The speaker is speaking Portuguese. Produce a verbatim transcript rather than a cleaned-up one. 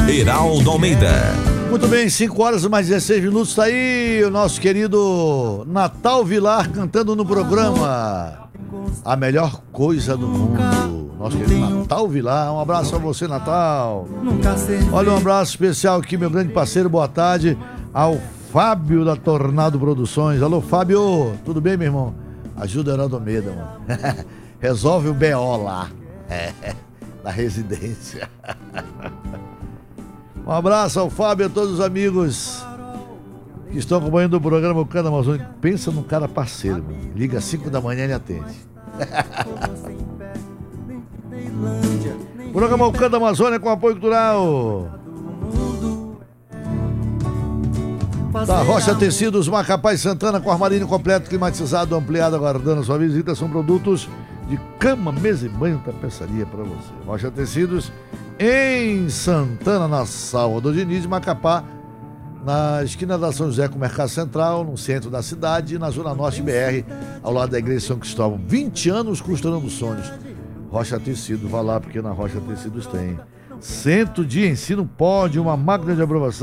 Heraldo Almeida. Muito bem, cinco horas e mais dezesseis minutos, tá aí o nosso querido Natal Vilar cantando no programa A Melhor Coisa do Mundo. Nosso querido Natal Vilar, um abraço a você, Natal. Olha, um abraço especial aqui, meu grande parceiro, boa tarde, ao Fábio da Tornado Produções. Alô, Fábio, tudo bem, meu irmão? Ajuda o Heraldo Almeida, mano. Resolve o B O lá, é, na residência. Um abraço ao Fábio e a todos os amigos que estão acompanhando o programa O Canto Amazônico. Pensa num cara parceiro, mano. Liga às cinco da manhã e ele atende. Programa O Canto Amazônia com apoio cultural da Rocha Tecidos, Macapá e Santana, com armarinho completo, climatizado, ampliado, aguardando a sua visita. São produtos de cama, mesa e banho, tapeçaria para você. Rocha Tecidos em Santana, na Salvador Diniz, Macapá, na esquina da São José com o Mercado Central, no centro da cidade, e na Zona Norte B R, ao lado da Igreja de São Cristóvão. vinte anos costurando sonhos. Rocha Tecidos, vá lá, porque na Rocha Tecidos tem centro de ensino, pode, uma máquina de aprovação.